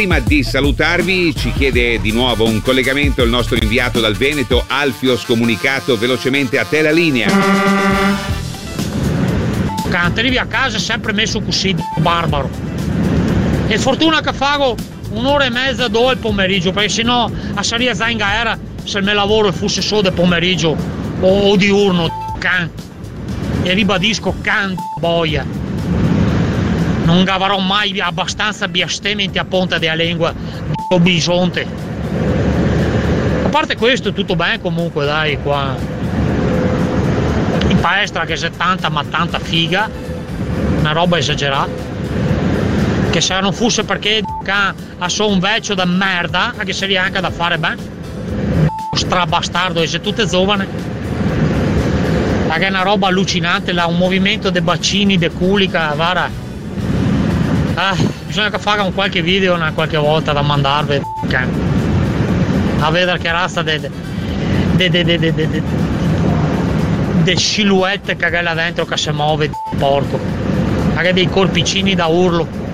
Prima di salutarvi ci chiede di nuovo un collegamento il nostro inviato dal Veneto, Alfio Scomunicato, velocemente a te la linea. Quando arrivi a casa è sempre messo così barbaro. E fortuna che fago un'ora e mezza, due il pomeriggio, perché sennò a salire a era se il mio lavoro fosse solo del pomeriggio o diurno, e ribadisco boia. Non avrò mai abbastanza biastementi a ponta della lingua o bisonte. A parte questo tutto bene comunque, dai, qua in palestra che c'è tanta ma tanta figa, una roba esagerata, che se non fosse perché ha solo un vecchio da merda, che sarebbe anche da fare bene, strabastardo, e se tutte giovane, perché è una roba allucinante, là, un movimento dei bacini, dei culi, guarda. Bisogna che faccia un qualche video una qualche volta da mandarvi a vedere che razza de silhouette che ha là dentro che si muove, porco, anche dei corpicini da urlo.